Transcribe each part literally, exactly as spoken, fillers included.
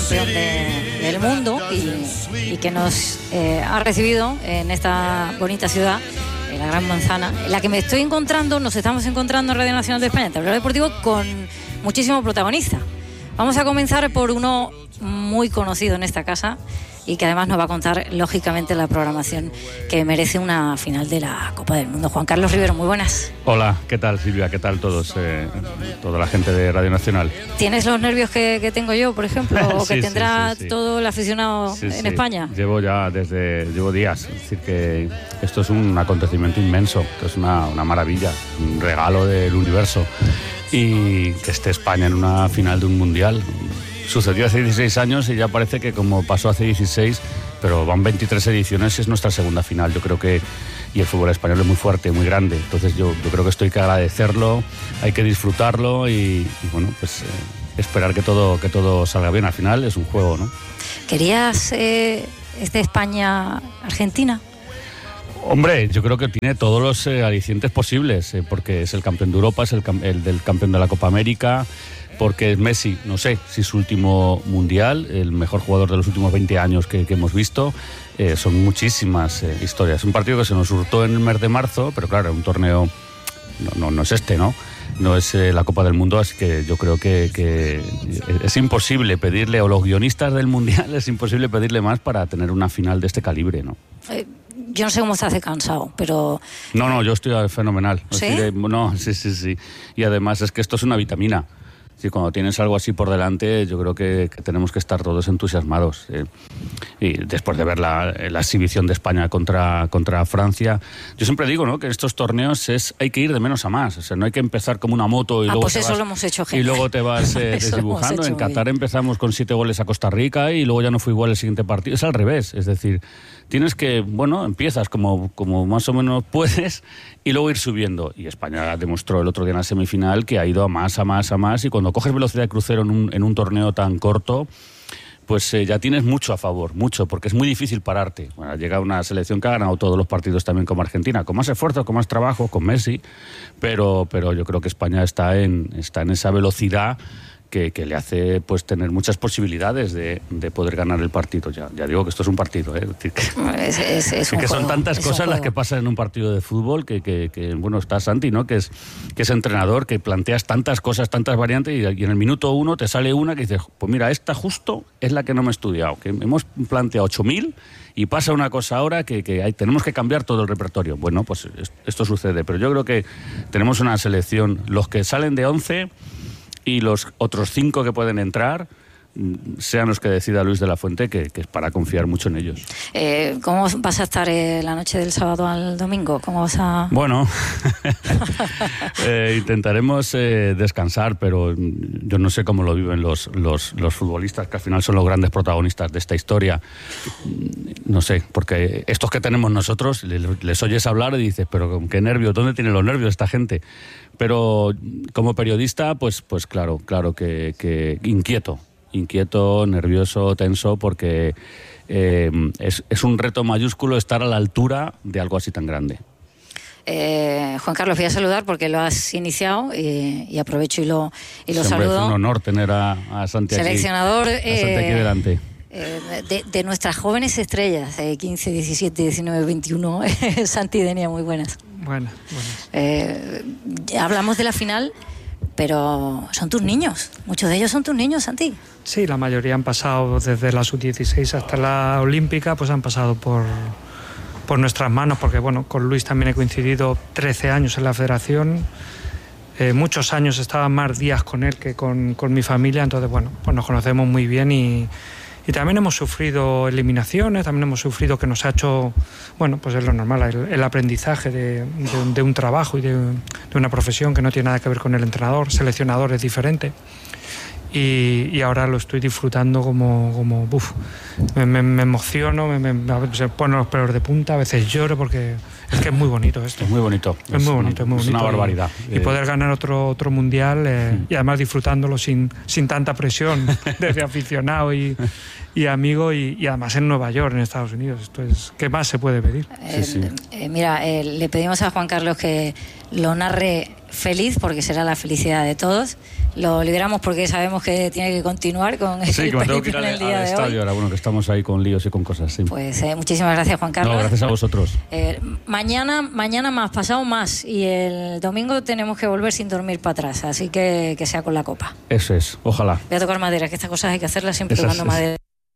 campeón de, del mundo y, y que nos eh, ha recibido en esta bonita ciudad, en la Gran Manzana, en la que me estoy encontrando, nos estamos encontrando en Radio Nacional de España, en Tablero Deportivo, con muchísimos protagonistas. Vamos a comenzar por uno muy conocido en esta casa y que además nos va a contar, lógicamente, la programación que merece una final de la Copa del Mundo. Juan Carlos Rivero, muy buenas. Hola, ¿qué tal, Silvia? ¿Qué tal todos? Eh, toda la gente de Radio Nacional. ¿Tienes los nervios que, que tengo yo, por ejemplo, o que sí, tendrá sí, sí, sí. todo el aficionado sí, en sí. España? Llevo ya desde, llevo días. Es decir, que esto es un acontecimiento inmenso, esto es una, una maravilla, un regalo del universo. Y que esté España en una final de un mundial. Sucedió hace dieciséis años y ya parece que como pasó hace dieciséis, pero van veintitrés ediciones y es nuestra segunda final. Yo creo que, y el fútbol español es muy fuerte, muy grande, entonces yo, yo creo que esto hay que agradecerlo, hay que disfrutarlo y, y bueno, pues eh, esperar que todo, que todo salga bien. Al final es un juego, ¿no? ¿Querías eh, este España-Argentina? Hombre, yo creo que tiene todos los eh, alicientes posibles, eh, porque es el campeón de Europa, es el, el del campeón de la Copa América, porque es Messi, no sé si su último mundial, el mejor jugador de los últimos veinte años que, que hemos visto. Eh, son muchísimas eh, historias. Un partido que se nos hurtó en el mes de marzo, pero claro, un torneo no, no, no es este, ¿no? No es eh, la Copa del Mundo, así que yo creo que, que es imposible pedirle, a los guionistas del mundial, es imposible pedirle más para tener una final de este calibre, ¿no? Eh, yo no sé cómo se hace cansado, pero... No, no, yo estoy fenomenal. ¿Sí? Estoy de, no, sí, sí, sí. Y además es que esto es una vitamina. Sí, cuando tienes algo así por delante, yo creo que, que tenemos que estar todos entusiasmados. Eh, y después de ver la, la exhibición de España contra, contra Francia, yo siempre digo, ¿no?, que en estos torneos es, hay que ir de menos a más. O sea, no hay que empezar como una moto y, ah, luego, pues te eso vas, lo hemos hecho, y luego te vas eh, desdibujando. En Qatar empezamos con siete goles a Costa Rica y luego ya no fue igual el siguiente partido. Es al revés, es decir, tienes que, bueno, empiezas como, como más o menos puedes y luego ir subiendo. Y España demostró el otro día en la semifinal que ha ido a más, a más, a más. Y cuando coges velocidad de crucero en un, en un torneo tan corto, pues eh, ya tienes mucho a favor, mucho, porque es muy difícil pararte. Bueno, llega una selección que ha ganado todos los partidos también como Argentina, con más esfuerzo, con más trabajo, con Messi, pero, pero yo creo que España está en, está en esa velocidad Que, que le hace pues tener muchas posibilidades de, de poder ganar el partido. Ya, ya digo que esto es un partido, ¿eh? Es, decir, que, es, es, es un que juego, son tantas es cosas las que pasan en un partido de fútbol que, que, que bueno, está Santi, ¿no?, que es, que es entrenador, que planteas tantas cosas, tantas variantes y, y en el minuto uno te sale una que dices, pues mira, esta justo es la que no me he estudiado, que hemos planteado ocho mil y pasa una cosa ahora que, que hay, tenemos que cambiar todo el repertorio. Bueno, pues esto sucede, pero yo creo que tenemos una selección, los que salen de once y los otros cinco que pueden entrar, sean los que decida Luis de la Fuente, que, que es para confiar mucho en ellos. Eh, ¿Cómo vas a estar eh, la noche del sábado al domingo? ¿Cómo vas a...? Bueno, eh, intentaremos eh, descansar, pero yo no sé cómo lo viven los, los, los futbolistas, que al final son los grandes protagonistas de esta historia. No sé, porque estos que tenemos nosotros, les, les oyes hablar y dices, pero con qué nervios, ¿dónde tienen los nervios esta gente? Pero como periodista, pues, pues claro, claro que, que inquieto. inquieto, nervioso, tenso, porque eh, es, es un reto mayúsculo estar a la altura de algo así tan grande. Eh, Juan Carlos, voy a saludar porque lo has iniciado y, y aprovecho y lo, y lo Siempre saludo. es un honor tener a, a Santi aquí, seleccionador, a Santi aquí eh, delante. Eh, de, de nuestras jóvenes estrellas, eh, quince, diecisiete, diecinueve, veintiuno, Santi y Denia, muy buenas. Buenas, buenas. Eh, hablamos de la final, pero son tus niños, muchos de ellos son tus niños, Santi. Sí, la mayoría han pasado desde la sub dieciséis hasta la olímpica, pues han pasado por, por nuestras manos, porque bueno, con Luis también he coincidido trece años en la federación, eh, muchos años estaba más días con él que con, con mi familia, entonces bueno, pues nos conocemos muy bien y Y también hemos sufrido eliminaciones, también hemos sufrido que nos ha hecho, bueno, pues es lo normal, el, el aprendizaje de, de, de un trabajo y de, de una profesión que no tiene nada que ver con el entrenador, seleccionador es diferente. Y, y ahora lo estoy disfrutando como, como uf, me, me, me emociono, me, me, a veces se ponen los pelos de punta, a veces lloro porque es que es muy bonito esto. Es muy bonito. Es, es muy bonito, es muy bonito. Es una barbaridad. Y, y poder ganar otro, otro mundial eh, sí. Y además disfrutándolo sin, sin tanta presión desde aficionado y, y amigo y, y además en Nueva York, en Estados Unidos. Esto es, ¿qué más se puede pedir? Eh, sí, sí. Eh, mira, eh, le pedimos a Juan Carlos que lo narre feliz, porque será la felicidad de todos. Lo liberamos porque sabemos que tiene que continuar con sí, el que me tengo que ir en al, el día al de estadio hoy. ahora, bueno, que estamos ahí con líos y con cosas, sí. Pues eh, muchísimas gracias, Juan Carlos. No, gracias a vosotros. Eh, mañana, mañana más, pasado más, y el domingo tenemos que volver sin dormir para atrás, así que que sea con la copa. Eso es, ojalá. Voy a tocar madera, que estas cosas hay que hacerlas siempre Esas, tocando madera.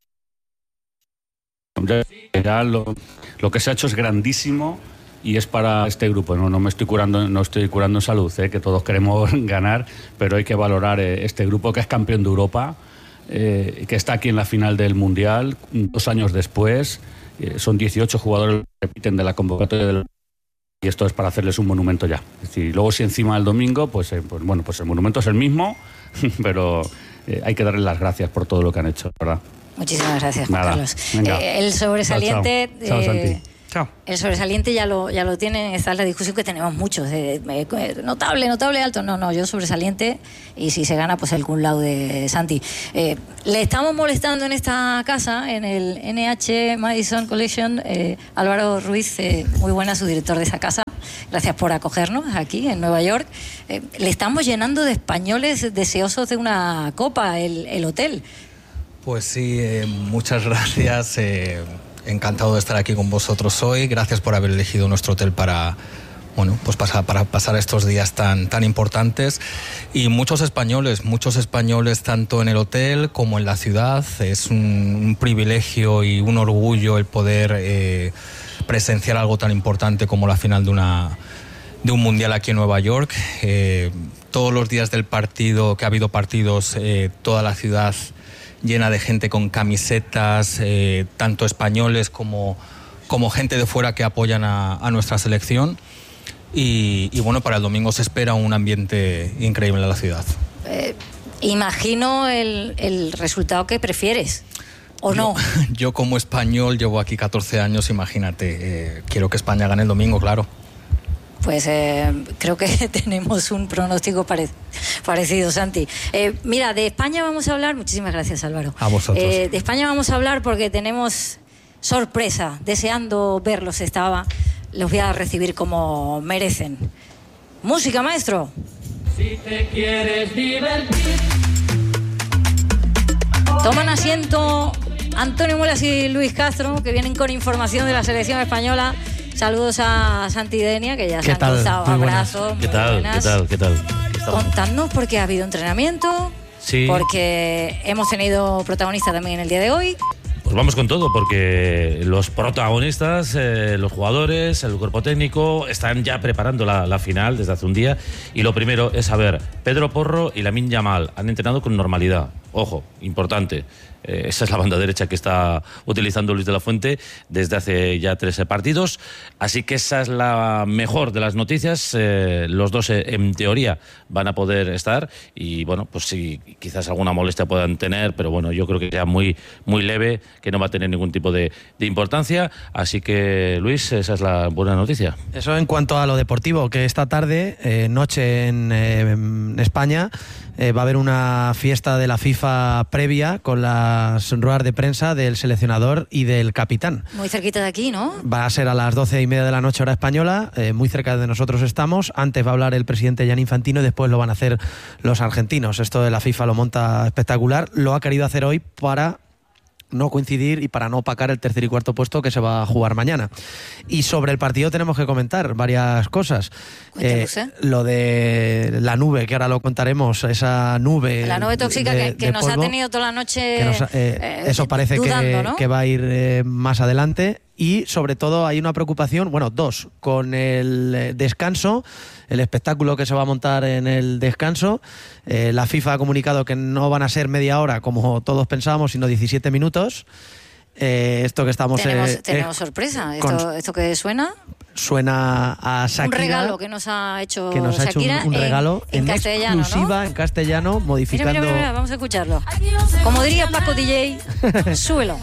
Ya, ya lo, lo que se ha hecho es grandísimo. Y es para este grupo, no, no me estoy curando, no estoy curando en salud, ¿eh? Que todos queremos ganar, pero hay que valorar eh, este grupo que es campeón de Europa, eh, que está aquí en la final del Mundial, dos años después, eh, son dieciocho jugadores que repiten de la convocatoria del... y esto es para hacerles un monumento ya. Es decir, luego si encima el domingo, pues, eh, pues bueno, pues el monumento es el mismo, pero eh, hay que darles las gracias por todo lo que han hecho, ¿verdad? Muchísimas gracias, Juan Nada. Carlos. Venga. Eh, el sobresaliente... Chao, chao. Chao, Santi. Chao. El sobresaliente ya lo, ya lo tienen, esta es la discusión que tenemos muchos, de, de, de, notable, notable, alto, no, no, yo sobresaliente, y si se gana, pues el cum laude de Santi. Eh, le estamos molestando en esta casa, en el N H Madison Collection, eh, Álvaro Ruiz, eh, muy buena, su director de esa casa, gracias por acogernos aquí en Nueva York. Eh, le estamos llenando de españoles deseosos de una copa, el, el hotel. Pues sí, eh, muchas gracias. Eh, encantado de estar aquí con vosotros hoy. Gracias por haber elegido nuestro hotel para, bueno, pues pasar, para pasar estos días tan, tan importantes. Y muchos españoles, muchos españoles tanto en el hotel como en la ciudad. Es un, un privilegio y un orgullo el poder eh, presenciar algo tan importante como la final de una de un mundial aquí en Nueva York. Eh, todos los días del partido, que ha habido partidos, eh, toda la ciudad llena de gente con camisetas, eh, tanto españoles como, como gente de fuera que apoyan a, a nuestra selección. Y, y bueno, para el domingo se espera un ambiente increíble en la ciudad. Eh, imagino el, el resultado que prefieres, ¿o yo, no? Yo como español llevo aquí catorce años, imagínate, eh, quiero que España gane el domingo, claro. Pues eh, creo que tenemos un pronóstico pare parecido, Santi. Eh, mira, de España vamos a hablar. Muchísimas gracias, Álvaro. A vosotros. Eh, de España vamos a hablar porque tenemos sorpresa. Deseando verlos estaba. Los voy a recibir como merecen. Música, maestro. Si te quieres divertir. Toman asiento Antonio Muelas y Luis Castro, que vienen con información de la selección española. Saludos a Santi Denia, que ya se han cruzado abrazos. ¿Qué tal? ¿Qué tal? ¿Qué tal? Contadnos porque ha habido entrenamiento, sí, porque hemos tenido protagonista también en el día de hoy. Pues vamos con todo, porque los protagonistas, eh, los jugadores, el cuerpo técnico, están ya preparando la, la final desde hace un día. Y lo primero es saber, Pedro Porro y Lamine Yamal han entrenado con normalidad. Ojo, importante. Eh, esa es la banda derecha que está utilizando Luis de la Fuente desde hace ya trece partidos. Así que esa es la mejor de las noticias. Eh, los dos, eh, en teoría, van a poder estar. Y bueno, pues sí, quizás alguna molestia puedan tener, pero bueno, yo creo que sea muy, muy leve, que no va a tener ningún tipo de, de importancia. Así que, Luis, esa es la buena noticia. Eso en cuanto a lo deportivo, que esta tarde, eh, noche en, eh, en España, eh, va a haber una fiesta de la FIFA previa con las ruedas de prensa del seleccionador y del capitán. Muy cerquita de aquí, ¿no? Va a ser a las doce y media de la noche hora española, eh, muy cerca de nosotros estamos. Antes va a hablar el presidente Gianni Infantino y después lo van a hacer los argentinos. Esto de la FIFA lo monta espectacular. Lo ha querido hacer hoy para no coincidir y para no opacar el tercer y cuarto puesto que se va a jugar mañana. Y sobre el partido tenemos que comentar varias cosas. Eh, lo de la nube, que ahora lo contaremos, esa nube... La nube tóxica de, que, que de nos polvo, ha tenido toda la noche... que nos ha, eh, eh, eso parece dudando, que, ¿no? que va a ir eh, más adelante. Y sobre todo hay una preocupación, bueno, dos, con el descanso, el espectáculo que se va a montar en el descanso. Eh, la FIFA ha comunicado que no van a ser media hora como todos pensábamos, sino diecisiete minutos. Eh, esto que estamos... Tenemos, eh, tenemos eh, sorpresa. con, ¿Esto, ¿Esto que suena? Suena a Shakira. Un regalo que nos ha hecho que nos ha Shakira hecho un, un regalo en, en, en castellano, exclusiva, ¿no? en castellano, modificando... Mira, mira, mira, vamos a escucharlo. Como diría Paco D J, súbelo.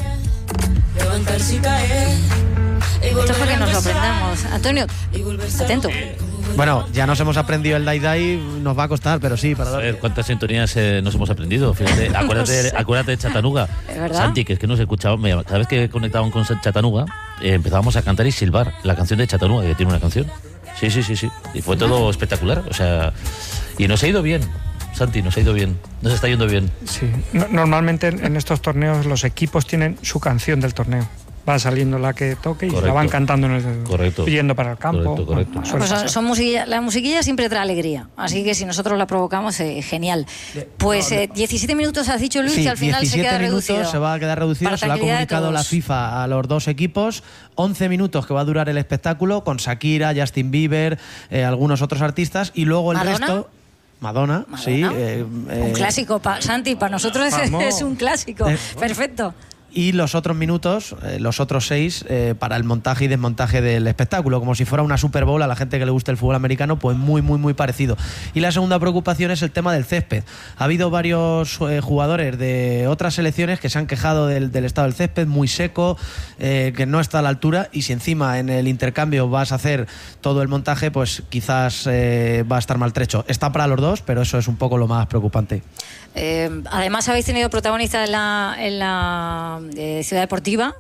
Esto es para que nos lo aprendamos. Antonio, atento. Bueno, ya nos hemos aprendido el Dai Dai, nos va a costar, pero sí. Para a ver, ¿cuántas sintonías eh, nos hemos aprendido? Fíjate, acuérdate, no sé. acuérdate de Chattanooga. Santi, que es que nos escuchábamos, cada vez que conectábamos con Chattanooga, eh, empezábamos a cantar y silbar la canción de Chattanooga, que tiene una canción. Sí, sí, sí, sí. Y fue todo espectacular. O sea, y nos ha ido bien. Santi, nos ha ido bien, nos está yendo bien. Sí, no, normalmente en estos torneos los equipos tienen su canción del torneo. Va saliendo la que toque y correcto. La van cantando en el, correcto. yendo para el campo. Correcto, correcto. Bueno, pues son, son musiquilla, la musiquilla siempre trae alegría, así que si nosotros la provocamos, eh, genial. Pues eh, diecisiete minutos has dicho, Luis, sí, que al final se queda reducido. Se va a quedar reducido, se lo ha comunicado la FIFA a los dos equipos. once minutos que va a durar el espectáculo con Shakira, Justin Bieber, eh, algunos otros artistas y luego el ¿Madonna? resto... Madonna, Madonna, sí. Eh, eh, un clásico, pa, Santi, para nosotros es, es un clásico. Eh, Perfecto. Y los otros minutos, eh, los otros seis, eh, para el montaje y desmontaje del espectáculo, como si fuera una Super Bowl. A la gente que le gusta el fútbol americano, pues muy, muy, muy parecido. Y la segunda preocupación es el tema del césped. Ha habido varios eh, jugadores de otras selecciones que se han quejado del, del estado del césped, muy seco, eh, que no está a la altura, y si encima en el intercambio vas a hacer todo el montaje, pues quizás eh, va a estar maltrecho. Está para los dos, pero eso es un poco lo más preocupante. Eh, además habéis tenido protagonistas en la, en la eh, Ciudad Deportiva.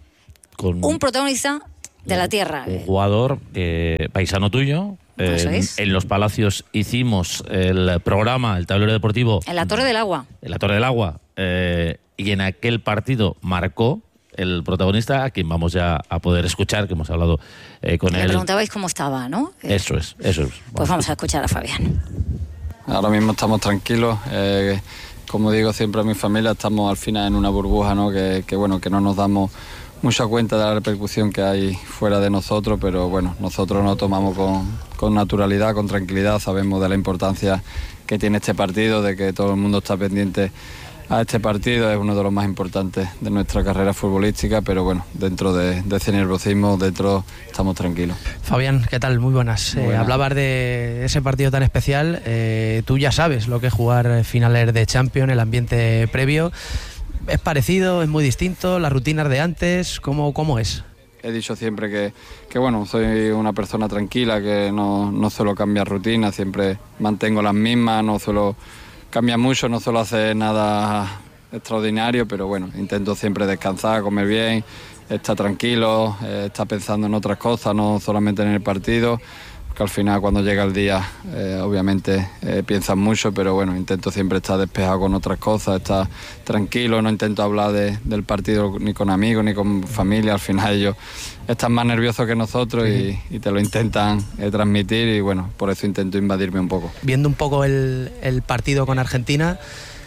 Con un protagonista de la tierra. Un jugador eh, paisano tuyo. Eh, en los Palacios hicimos el programa, el tablero deportivo. En la Torre del Agua. En la Torre del Agua. Eh, y en aquel partido marcó el protagonista, a quien vamos ya a poder escuchar, que hemos hablado eh, con Le él. Le preguntabais cómo estaba, ¿no? Eso es, eso es. Pues vamos a escuchar a Fabián. Ahora mismo estamos tranquilos, eh, como digo siempre a mi familia, estamos al final en una burbuja, ¿no? Que, que bueno, que no nos damos mucha cuenta de la repercusión que hay fuera de nosotros, pero bueno, nosotros nos tomamos con, con naturalidad, con tranquilidad, sabemos de la importancia que tiene este partido, de que todo el mundo está pendiente a este partido, es uno de los más importantes de nuestra carrera futbolística, pero bueno, dentro de, de ese nerviosismo, dentro estamos tranquilos. Fabián, ¿qué tal? Muy buenas. buenas. Eh, hablabas de ese partido tan especial, eh, tú ya sabes lo que es jugar finales de Champions, el ambiente previo. ¿Es parecido? ¿Es muy distinto? ¿Las rutinas de antes? ¿Cómo, cómo es? He dicho siempre que, que bueno, soy una persona tranquila, que no, no suelo cambiar rutinas, siempre mantengo las mismas, no suelo cambiar mucho, no suelo hacer nada extraordinario, pero bueno, intento siempre descansar, comer bien, estar tranquilo, eh, estar pensando en otras cosas, no solamente en el partido, que al final cuando llega el día eh, obviamente eh, piensas mucho, pero bueno, intento siempre estar despejado con otras cosas, estar tranquilo, no intento hablar de, del partido ni con amigos ni con familia, al final ellos están más nerviosos que nosotros y, y te lo intentan eh, transmitir y bueno, por eso intento invadirme un poco. Viendo un poco el, el partido con Argentina,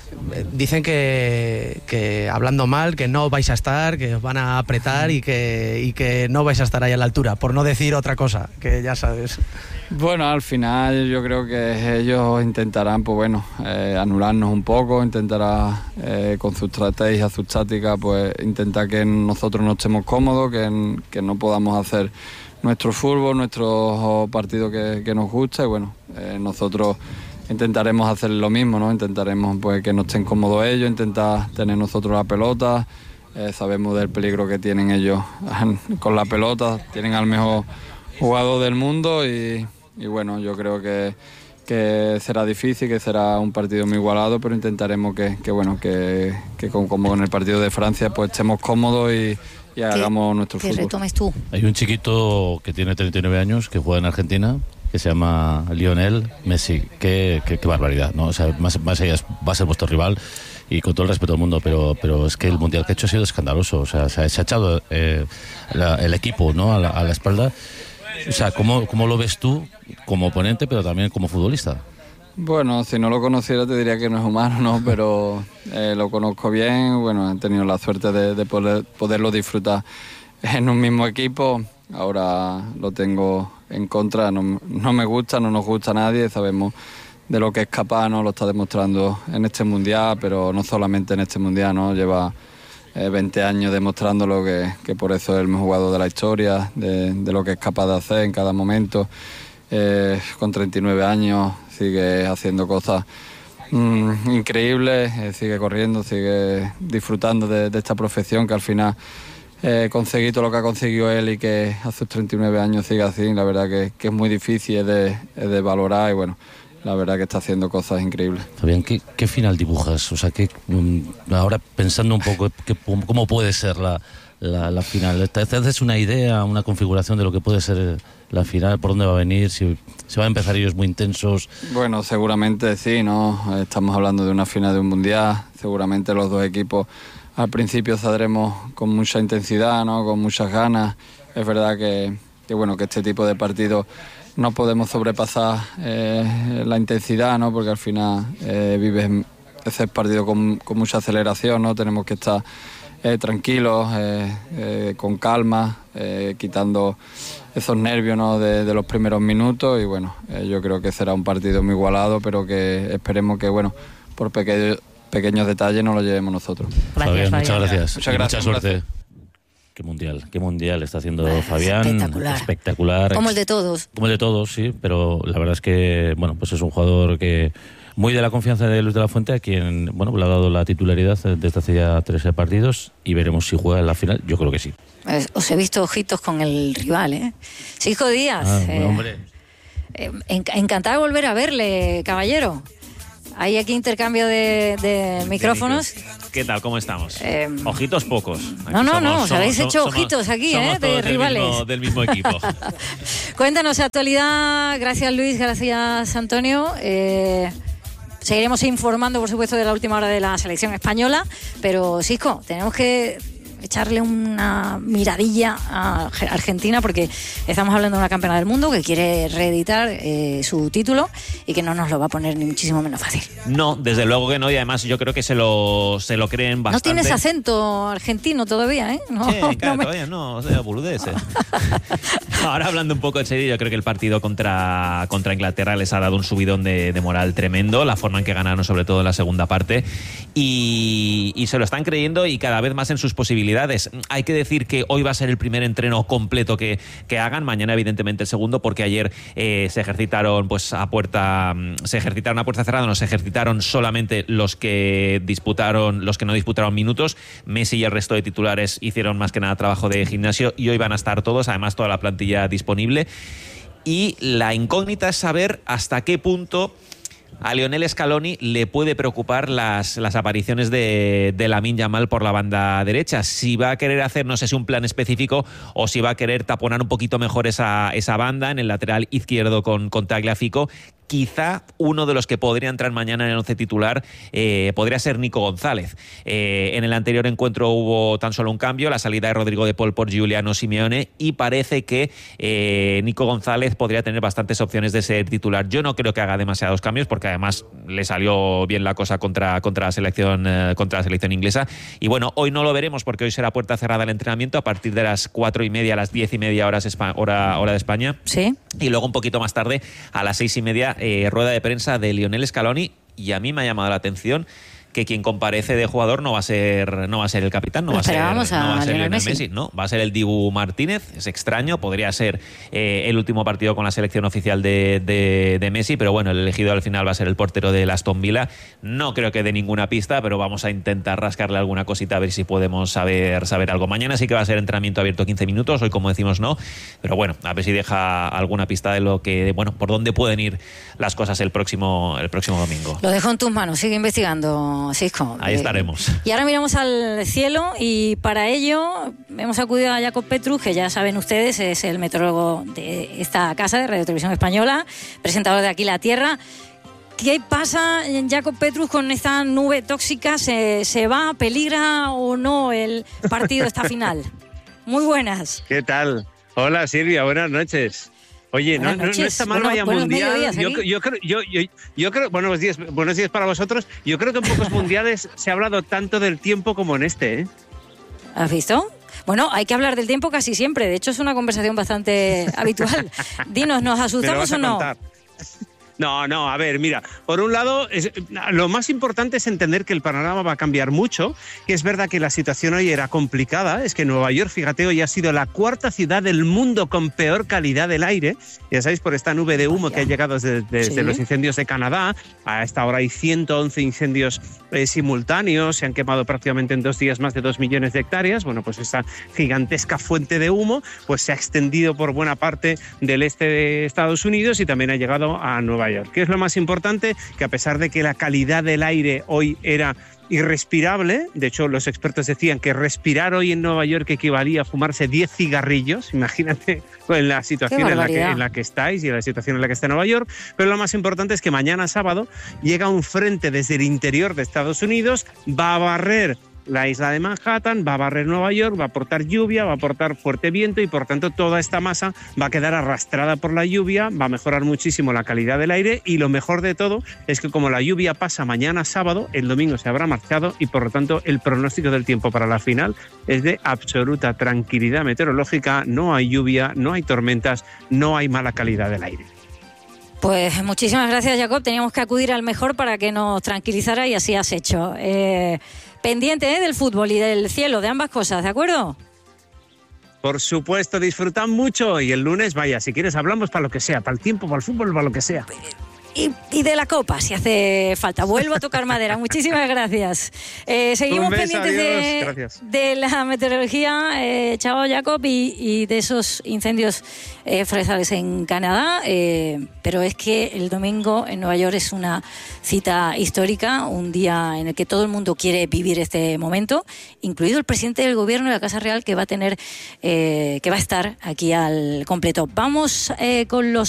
dicen que, que hablando mal, que no vais a estar, que os van a apretar y que, y que no vais a estar ahí a la altura, por no decir otra cosa, que ya sabes. Bueno, al final yo creo que ellos intentarán, pues bueno, eh, anularnos un poco, intentará eh, con su estrategia, su táctica, pues intentar que nosotros no estemos cómodos, que, que no podamos hacer nuestro fútbol, nuestro partido que, que nos gusta y bueno, eh, nosotros intentaremos hacer lo mismo, ¿no? Intentaremos pues que no estén cómodos ellos, intentar tener nosotros la pelota. Eh, sabemos del peligro que tienen ellos con la pelota, tienen al mejor jugador del mundo y, y bueno, yo creo que, que será difícil, que será un partido muy igualado, pero intentaremos que, que bueno, que, que con, como en el partido de Francia, pues estemos cómodos y, y hagamos nuestro fútbol. ¿Qué retomes tú? Hay un chiquito que tiene treinta y nueve años que juega en Argentina, que se llama Lionel Messi. Qué, qué, qué barbaridad, ¿no? O sea, más, más allá va a ser vuestro rival y con todo el respeto del mundo, pero, pero es que el mundial que ha hecho ha sido escandaloso. O sea, se ha, se ha echado eh, la, el equipo, ¿no? a, la, a la espalda. O sea, ¿cómo, ¿cómo lo ves tú como oponente, pero también como futbolista? Bueno, si no lo conociera te diría que no es humano, ¿no? Pero eh, lo conozco bien, bueno, he tenido la suerte de, de poder, poderlo disfrutar en un mismo equipo. Ahora lo tengo en contra, no, no me gusta, no nos gusta a nadie, sabemos de lo que es capaz, ¿no? Lo está demostrando en este mundial, pero no solamente en este mundial, ¿no? Lleva eh, veinte años demostrándolo, que, que por eso es el mejor jugador de la historia, de, de lo que es capaz de hacer en cada momento. Eh, con treinta y nueve años sigue haciendo cosas mmm, increíbles, eh, sigue corriendo, sigue disfrutando de, de esta profesión que al final Eh, conseguí todo lo que ha conseguido él y que a sus treinta y nueve años siga así, la verdad que, que es muy difícil, es de, es de valorar y bueno, la verdad que está haciendo cosas increíbles. Fabián, ¿qué, qué final dibujas? O sea, que ahora pensando un poco que, cómo puede ser la, la, la final, ¿te haces una idea, una configuración de lo que puede ser la final, por dónde va a venir, si se van a empezar ellos muy intensos? Bueno, seguramente sí, ¿no? Estamos hablando de una final de un mundial, seguramente los dos equipos al principio saldremos con mucha intensidad, ¿no? Con muchas ganas. Es verdad que, que bueno, que este tipo de partidos no podemos sobrepasar eh, la intensidad, ¿no? Porque al final eh, vives ese partido con, con mucha aceleración, ¿no? Tenemos que estar eh, tranquilos, eh, eh, con calma, eh, quitando esos nervios, ¿no? de, de los primeros minutos, y bueno, eh, yo creo que será un partido muy igualado, pero que esperemos que, bueno, por pequeños pequeños detalles no lo llevemos nosotros. Fabián, Fabián, muchas gracias. Muchas gracias. Mucha suerte. Qué mundial, qué mundial está haciendo bueno, Fabián. Espectacular. Espectacular. Como el de todos. Como el de todos, sí, pero la verdad es que, bueno, pues es un jugador que muy de la confianza de Luis de la Fuente, a quien, bueno, le ha dado la titularidad desde hace ya trece partidos, y veremos si juega en la final. Yo creo que sí. Pues, os he visto ojitos con el rival, ¿eh? Cisco Díaz. Ah, eh, hombre. Eh, enc- encantado de volver a verle, caballero. Hay aquí intercambio de, de micrófonos. ¿Qué tal? ¿Cómo estamos? Eh, ojitos pocos. Aquí no, no, somos, no, os somos, habéis somos, hecho somos, ojitos aquí, somos ¿eh? De todos rivales. Del mismo, del mismo equipo. Cuéntanos actualidad. Gracias, Luis. Gracias, Antonio. Eh, seguiremos informando, por supuesto, de la última hora de la selección española. Pero, Cisco, tenemos que echarle una miradilla a Argentina, porque estamos hablando de una campeona del mundo que quiere reeditar eh, su título y que no nos lo va a poner ni muchísimo menos fácil. No, desde luego que no, y además yo creo que se lo, se lo creen bastante. No tienes acento argentino todavía, ¿eh? No, sí, claro, no me... todavía no, o sea, boludeces. Ahora hablando un poco en serio, yo creo que el partido contra, contra Inglaterra les ha dado un subidón de, de moral tremendo, la forma en que ganaron, sobre todo en la segunda parte, y, y se lo están creyendo, y cada vez más en sus posibilidades. Hay que decir que hoy va a ser el primer entreno completo que, que hagan, mañana evidentemente el segundo, porque ayer eh, se ejercitaron pues a puerta se ejercitaron a puerta cerrada, no se ejercitaron solamente los que disputaron, los que no disputaron minutos. Messi y el resto de titulares hicieron más que nada trabajo de gimnasio, y hoy van a estar todos, además toda la plantilla disponible, y la incógnita es saber hasta qué punto a Lionel Scaloni le puede preocupar las, las apariciones de, de Lamine Yamal por la banda derecha. Si va a querer hacer, no sé si un plan específico, o si va a querer taponar un poquito mejor esa, esa banda en el lateral izquierdo con, con Tagliafico. Quizá uno de los que podría entrar mañana en el once titular eh, podría ser Nico González. Eh, en el anterior encuentro hubo tan solo un cambio, la salida de Rodrigo de Paul por Giuliano Simeone, y parece que eh, Nico González podría tener bastantes opciones de ser titular. Yo no creo que haga demasiados cambios, porque además le salió bien la cosa contra, contra, la, selección, eh, contra la selección inglesa. Y bueno, hoy no lo veremos, porque hoy será puerta cerrada el entrenamiento a partir de las cuatro y media, a las diez y media horas Espa- hora, hora de España. Sí. Y luego un poquito más tarde, a las seis y media, Eh, rueda de prensa de Lionel Scaloni, y a mí me ha llamado la atención que quien comparece de jugador no va a ser no va a ser el capitán, no va a ser, no va a ser Lionel Messi. Messi, no, va a ser el Dibu Martínez. Es extraño, podría ser eh, el último partido con la selección oficial de, de, de Messi, pero bueno, el elegido al final va a ser el portero del Aston Villa. No creo que dé ninguna pista, pero vamos a intentar rascarle alguna cosita a ver si podemos saber, saber algo. Mañana sí que va a ser entrenamiento abierto quince minutos, hoy como decimos no, pero bueno, a ver si deja alguna pista de lo que, bueno, por dónde pueden ir las cosas el próximo, el próximo domingo. Lo dejo en tus manos, sigue investigando, Cisco. Ahí estaremos. Eh, y ahora miramos al cielo, y para ello hemos acudido a Jacob Petrus, que ya saben ustedes es el meteorólogo de esta casa de Radio Televisión Española, presentador de Aquí la Tierra. ¿Qué pasa, Jacob Petrus, con esta nube tóxica? ¿Se, se va, peligra o no el partido esta final? Muy buenas. ¿Qué tal? Hola, Silvia, buenas noches. Oye, no, no, no está mal, vaya mundial. Yo, yo, creo, yo, yo, yo creo, buenos días, buenos días para vosotros. Yo creo que en pocos mundiales se ha hablado tanto del tiempo como en este, ¿eh? ¿Has visto? Bueno, hay que hablar del tiempo casi siempre. De hecho, es una conversación bastante habitual. Dinos, ¿nos asustamos o no? Contar. No, no, a ver, mira, por un lado, es, lo más importante es entender que el panorama va a cambiar mucho, que es verdad que la situación hoy era complicada, es que Nueva York, fíjate, hoy ha sido la cuarta ciudad del mundo con peor calidad del aire, ya sabéis, por esta nube de humo Vaya. que ha llegado desde, desde ¿Sí? los incendios de Canadá. A esta hora hay ciento once incendios eh, simultáneos, se han quemado prácticamente en dos días más de dos millones de hectáreas. Bueno, pues esta gigantesca fuente de humo pues se ha extendido por buena parte del este de Estados Unidos y también ha llegado a Nueva Nueva York. ¿Qué es lo más importante? Que a pesar de que la calidad del aire hoy era irrespirable, de hecho los expertos decían que respirar hoy en Nueva York equivalía a fumarse diez cigarrillos, imagínate en la situación en la, que, en la que estáis y en la situación en la que está Nueva York, pero lo más importante es que mañana sábado llega un frente desde el interior de Estados Unidos, va a barrer la isla de Manhattan, va a barrer Nueva York, va a aportar lluvia, va a aportar fuerte viento y por tanto toda esta masa va a quedar arrastrada por la lluvia, va a mejorar muchísimo la calidad del aire y lo mejor de todo es que como la lluvia pasa mañana sábado, el domingo se habrá marchado y por lo tanto el pronóstico del tiempo para la final es de absoluta tranquilidad meteorológica, no hay lluvia, no hay tormentas, no hay mala calidad del aire. Pues muchísimas gracias, Jacob. Teníamos que acudir al mejor para que nos tranquilizara y así has hecho. Eh, pendiente ¿eh? del fútbol y del cielo, de ambas cosas, ¿de acuerdo? Por supuesto, disfrutan mucho y el lunes, vaya, si quieres hablamos para lo que sea, para el tiempo, para el fútbol, para lo que sea. Y, y de la copa, si hace falta. Vuelvo a tocar madera. Muchísimas gracias. Eh, seguimos beso, pendientes de, de la meteorología, eh, chao Jacob, y, y de esos incendios eh, forestales en Canadá. Eh, pero es que el domingo en Nueva York es una cita histórica, un día en el que todo el mundo quiere vivir este momento, incluido el presidente del gobierno de la Casa Real, que va a tener, eh, que va a estar aquí al completo. Vamos eh, con los